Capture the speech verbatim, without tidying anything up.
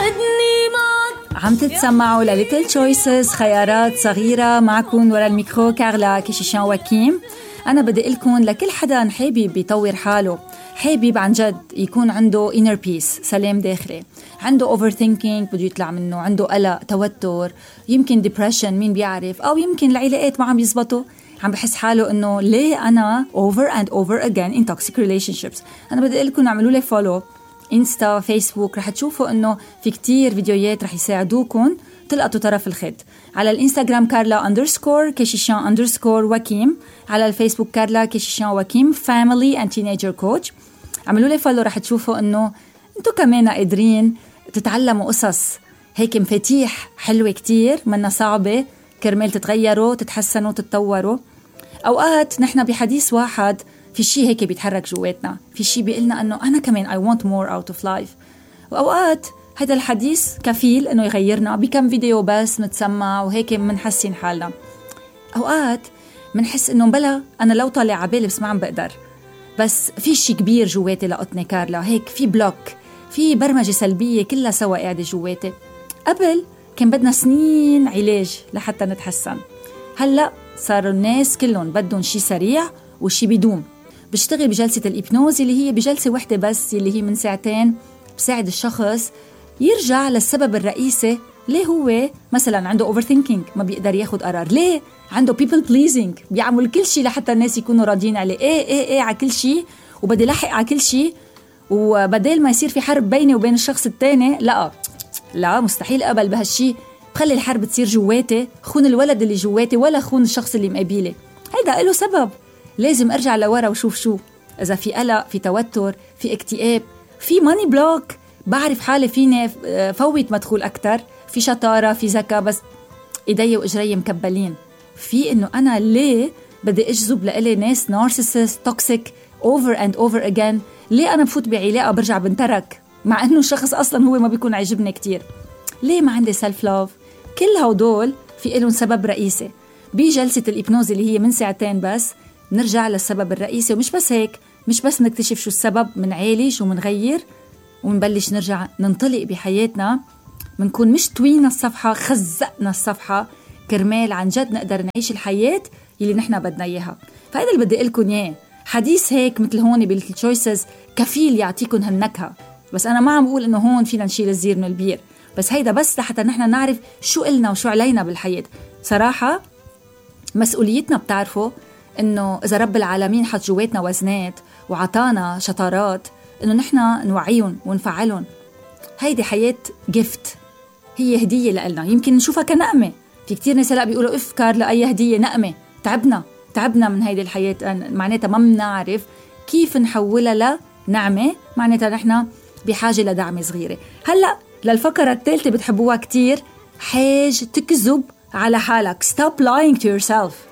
خدني معك. عم تتسمعوا لليتل تشويسز، خيارات صغيرة. معكم ورا الميكرو كارلا كيشيشان وكيم. أنا بدي لكم لكل حدا حابب يطور حاله، حابب عن جد يكون عنده inner peace، سلام داخلي، عنده overthinking بده يطلع منه، عنده قلق، توتر، يمكن depression، مين بيعرف، أو يمكن العلاقات ما عم يزبطوا، عم بحس حاله إنه ليه أنا over and over again in toxic relationships. أنا بدي لكم اعملوا لي follow انستا، فيسبوك، رح تشوفوا إنه في كتير فيديوهات رح يساعدوكم تلقطوا طرف الخد. على الانستغرام كارلا اندرسكور كيشيشان اندرسكور وكيم، على الفيسبوك كارلا كيشيشان وكيم فاميلي اند تينيجر كوتش. عملوا لي فولو، رح تشوفوا انه انتو كمان قادرين تتعلموا قصص هيك مفاتيح حلوة كتير منا صعبة كرمال تتغيروا، تتحسنوا، تتطوروا. اوقات نحن بحديث واحد في شيء هيك بيتحرك جواتنا، في شيء بيقلنا انه انا كمان I want more out of life. واوقات هذا الحديث كفيل انه يغيرنا بكم فيديو بس متسمع وهيك منحسن حالنا. اوقات منحس انه بلا انا لو طالع عبالي بس ما عم بقدر، بس في شيء كبير جواتي لقطني كارلا، هيك في بلوك، في برمجة سلبية كلها سوا قاعدة جواتي. قبل كان بدنا سنين علاج لحتى نتحسن، هلأ صاروا الناس كلهم بدهم شيء سريع وشيء بدوم. بشتغل بجلسة الإبنوز اللي هي بجلسة واحدة بس اللي هي من ساعتين، بساعد الشخص يرجع للسبب الرئيسي ليه هو مثلا عنده overthinking، ما بيقدر ياخد قرار، ليه عنده people pleasing، بيعمل كل شيء لحتى الناس يكونوا راضيين عليه، ايه ايه ايه على كل شيء وبدي لحق على كل شيء، وبدل ما يصير في حرب بيني وبين الشخص التاني، لا لا مستحيل أقبل بهالشي، بخلي الحرب تصير جواتي، خون الولد اللي جواتي ولا خون الشخص اللي مقابله. هيدا له سبب، لازم أرجع لورا وشوف شو، إذا في قلق، في توتر، في اكتئاب، في ماني بلوك، بعرف حالي فيني فوت مدخول أكتر، في شطارة، في ذكاء، بس إيدي وإجري مكبلين، في إنه أنا ليه بدي أجذب لإلي ناس نارسيسست توكسيك over and over again، ليه أنا بفوت بعلاقة برجع بنترك مع إنه الشخص أصلاً هو ما بيكون عجبني كتير، ليه ما عندي سيلف لاف. كل هودول في إلهم سبب رئيسي. بجلسة الإبنوز اللي هي من ساعتين بس نرجع للسبب الرئيسي، ومش بس هيك، مش بس نكتشف شو السبب، منعالج ومنغير ومنبلش نرجع ننطلق بحياتنا، منكون مش توينا الصفحة، خزقنا الصفحة كرمال عن جد نقدر نعيش الحياة اللي نحنا بدنا إياها. فهذا اللي بدي قلكن إياه، حديث هيك مثل هون بالليتل تشويسز كفيل يعطيكن هالنكهة، بس أنا ما عم بقول إنه هون فينا نشيل الزير من البير، بس هيدا بس لحتى نحنا نعرف شو إلنا وشو علينا بالحياة. صراحة مسؤوليتنا بتعرفوا إنه إذا رب العالمين حط جواتنا وزنات وعطانا شطارات إنه نحنا نوعيهم ونفعلهم. هيدي حياة جفت، هي هدية لنا، يمكن نشوفها كنقمة. في كتير ناس هلأ بيقولوا إفكار لأي هدية نقمة، تعبنا تعبنا من هيدي الحياة، معناتها ما بنعرف كيف نحولها لنعمة، معناتها نحنا بحاجة لدعم صغيرة. هلأ للفقرة الثالثة بتحبوها كتير، حاج تكذب على حالك، stop lying to yourself.